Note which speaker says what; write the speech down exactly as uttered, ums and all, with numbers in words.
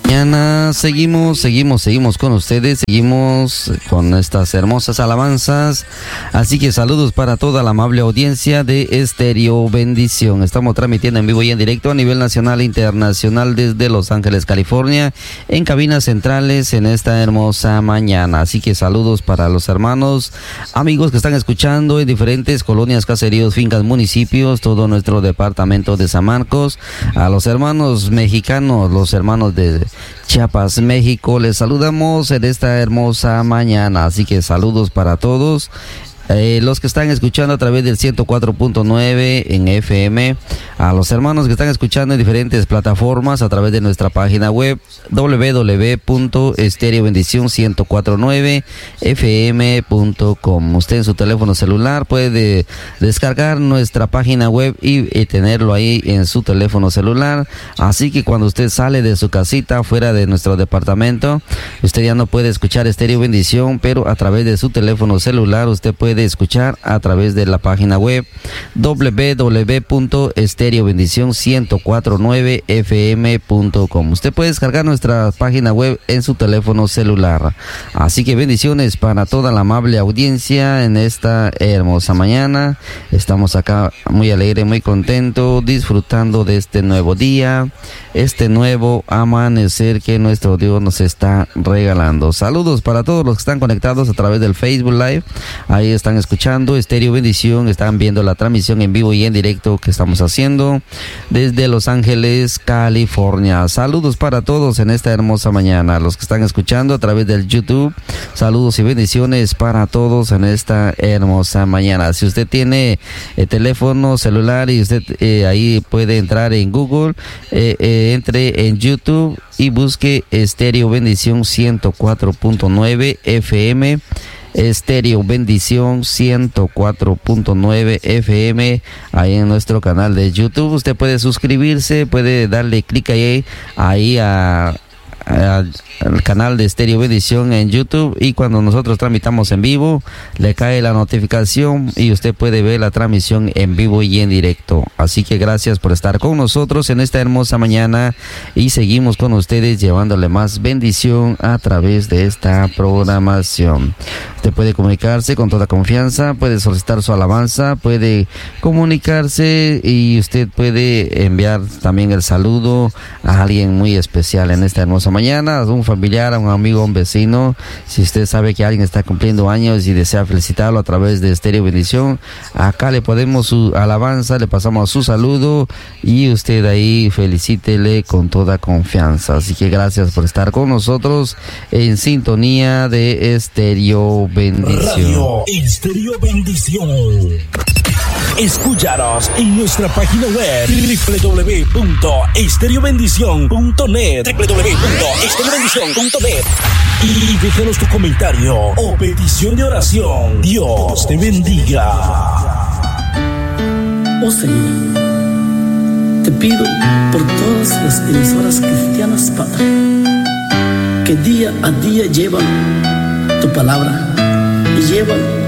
Speaker 1: Mañana seguimos, seguimos, seguimos con ustedes, seguimos con estas hermosas alabanzas, así que saludos para toda la amable audiencia de Estéreo Bendición. Estamos transmitiendo en vivo y en directo a nivel nacional e internacional desde Los Ángeles, California, en cabinas centrales en esta hermosa mañana, así que saludos para los hermanos, amigos que están escuchando en diferentes colonias, caseríos, fincas, municipios, todo nuestro departamento de San Marcos, a los hermanos mexicanos, los hermanos de Chiapas, México, les saludamos en esta hermosa mañana, así que saludos para todos. Eh, los que están escuchando a través del ciento cuatro punto nueve en F M, a los hermanos que están escuchando en diferentes plataformas a través de nuestra página web doble u doble u doble u punto estéreo bendición ciento cuatro punto nueve f m punto com. Usted en su teléfono celular puede descargar nuestra página web y, y tenerlo ahí en su teléfono celular, así que cuando usted sale de su casita fuera de nuestro departamento, usted ya no puede escuchar Estéreo Bendición, pero a través de su teléfono celular usted puede escuchar a través de la página web doble u doble u doble u punto estéreo bendición ciento cuatro punto nueve f m punto com. Usted puede descargar nuestra página web en su teléfono celular. Así que bendiciones para toda la amable audiencia en esta hermosa mañana. Estamos acá muy alegre, muy contento, disfrutando de este nuevo día, este nuevo amanecer que nuestro Dios nos está regalando. Saludos para todos los que están conectados a través del Facebook Live. Ahí están escuchando Estéreo Bendición, están viendo la transmisión en vivo y en directo que estamos haciendo desde Los Ángeles, California. Saludos para todos en esta hermosa mañana. Los que están escuchando a través del YouTube, saludos y bendiciones para todos en esta hermosa mañana. Si usted tiene el teléfono celular y usted eh, ahí puede entrar en Google, eh, eh, entre en YouTube y busque Estéreo Bendición ciento cuatro punto nueve F M. Estéreo Bendición ciento cuatro punto nueve F M, ahí en nuestro canal de YouTube. Usted puede suscribirse, puede darle clic ahí, ahí a, a al canal de Estéreo Bendición en YouTube, y cuando nosotros transmitamos en vivo le cae la notificación y usted puede ver la transmisión en vivo y en directo. Así que gracias por estar con nosotros en esta hermosa mañana y seguimos con ustedes llevándole más bendición a través de esta programación. Usted puede comunicarse con toda confianza, puede solicitar su alabanza, puede comunicarse y usted puede enviar también el saludo a alguien muy especial en esta hermosa mañana, a un familiar, a un amigo, a un vecino. Si usted sabe que alguien está cumpliendo años y desea felicitarlo a través de Estéreo Bendición, acá le podemos su alabanza, le pasamos su saludo y usted ahí felicítele con toda confianza. Así que gracias por estar con nosotros en sintonía de Estéreo Bendición.
Speaker 2: Radio Estéreo Bendición. Escúchanos en nuestra página web doble u doble u doble u punto estéreo bendición punto net doble u doble u doble u punto estéreo bendición punto net y déjanos tu comentario o petición de oración. Dios te bendiga.
Speaker 3: Oh Señor, te pido por todas las emisoras cristianas, Padre, que día a día llevan tu palabra y llevan